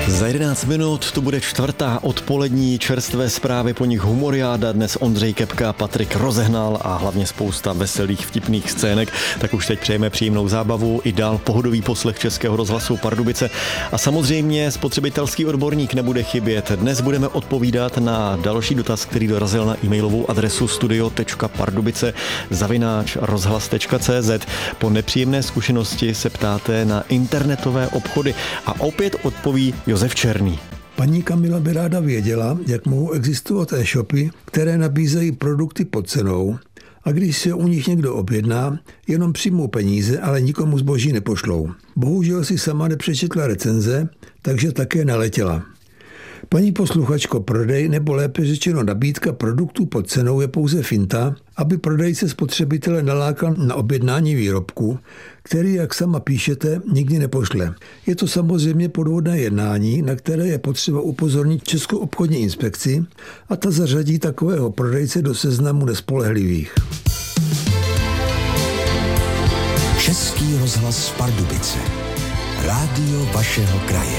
Za 11 minut tu bude čtvrtá odpolední čerstvé zprávy, po nich humoriáda, dnes Ondřej Kepka, Patrik Rozehnal a hlavně spousta veselých vtipných scének. Tak už teď přejeme příjemnou zábavu i dál pohodový poslech Českého rozhlasu Pardubice. A samozřejmě spotřebitelský odborník nebude chybět. Dnes budeme odpovídat na další dotaz, který dorazil na e-mailovou adresu studio.pardubice@rozhlas.cz. Po nepříjemné zkušenosti se ptáte na internetové obchody a opět odpoví Josef Černý. Paní Kamila by ráda věděla, jak mohou existovat e-shopy, které nabízejí produkty pod cenou a když se u nich někdo objedná, jenom přijmou peníze, ale nikomu zboží nepošlou. Bohužel si sama nepřečetla recenze, takže také naletěla. Paní posluchačko, prodej nebo lépe řečeno nabídka produktů pod cenou je pouze finta, aby prodejce spotřebitele nalákal na objednání výrobku, který, jak sama píšete, nikdy nepošle. Je to samozřejmě podvodné jednání, na které je potřeba upozornit Českou obchodní inspekci a ta zařadí takového prodejce do seznamu nespolehlivých. Český rozhlas Pardubice. Rádio vašeho kraje.